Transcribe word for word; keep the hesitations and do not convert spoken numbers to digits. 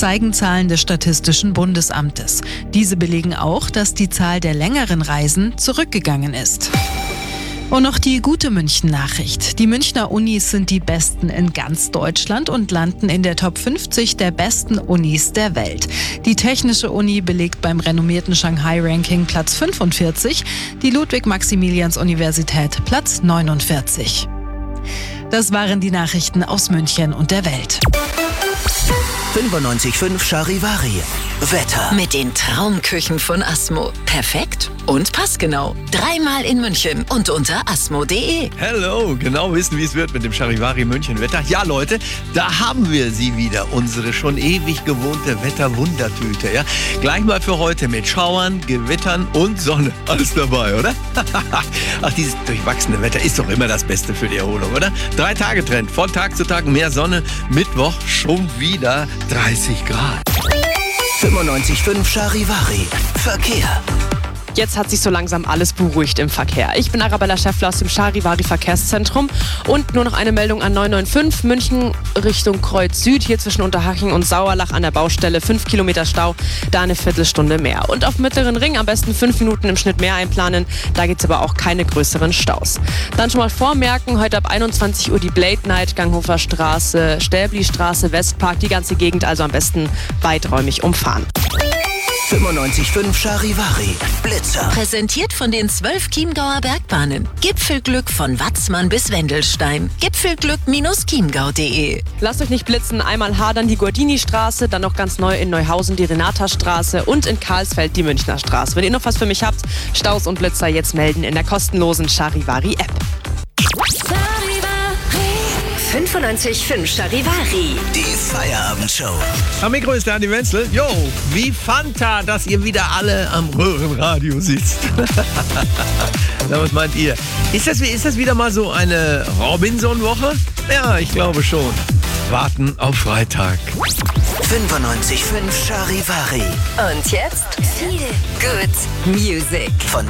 zeigen Zahlen des Statistischen Bundesamtes. Diese belegen auch, dass die Zahl der längeren Reisen zurückgegangen ist. Und noch die gute München-Nachricht. Die Münchner Unis sind die besten in ganz Deutschland und landen in der Top fünfzig der besten Unis der Welt. Die Technische Uni belegt beim renommierten Shanghai-Ranking Platz fünfundvierzig, die Ludwig-Maximilians-Universität Platz neunundvierzig. Das waren die Nachrichten aus München und der Welt. fünfundneunzig Komma fünf Charivari. Wetter. Mit den Traumküchen von Asmo. Perfekt und passgenau. Dreimal in München und unter asmo punkt de. Hello, genau wissen, wie es wird mit dem Charivari München Wetter. Ja, Leute, da haben wir sie wieder, unsere schon ewig gewohnte Wetterwundertüte. Ja? Gleich mal für heute mit Schauern, Gewittern und Sonne. Alles dabei, oder? Ach, dieses durchwachsene Wetter ist doch immer das Beste für die Erholung, oder? Drei Tage Trend, von Tag zu Tag mehr Sonne. Mittwoch schon wieder dreißig Grad. fünfundneunzig Komma fünf Charivari. Verkehr. Jetzt hat sich so langsam alles beruhigt im Verkehr. Ich bin Arabella Schäffler aus dem Charivari Verkehrszentrum und nur noch eine Meldung an neun neun fünf München Richtung Kreuz Süd, hier zwischen Unterhaching und Sauerlach an der Baustelle. fünf Kilometer Stau, da eine Viertelstunde mehr. Und auf dem Mittleren Ring am besten fünf Minuten im Schnitt mehr einplanen, da gibt es aber auch keine größeren Staus. Dann schon mal vormerken, heute ab einundzwanzig Uhr die Blade Night, Ganghofer Straße, Stäbli-Straße, Westpark, die ganze Gegend also am besten weiträumig umfahren. fünfundneunzig Komma fünf Charivari. Blitzer. Präsentiert von den zwölf Chiemgauer Bergbahnen. Gipfelglück von Watzmann bis Wendelstein. Gipfelglück Chiemgau punkt de. Lasst euch nicht blitzen, einmal Hadern die Gordini-Straße, dann noch ganz neu in Neuhausen die Renata-Straße und in Karlsfeld die Münchner Straße. Wenn ihr noch was für mich habt, Staus und Blitzer jetzt melden in der kostenlosen Charivari-App. fünfundneunzig Komma fünf Charivari. Die Feierabendshow. Am Mikro ist der Andi Wenzel. Jo, wie Fanta, dass ihr wieder alle am Röhrenradio sitzt. Na, was meint ihr? Ist das, ist das wieder mal so eine Robinson-Woche? Ja, ich glaube schon. Warten auf Freitag. fünfundneunzig Komma fünf Charivari. Und jetzt viel Good Music. Von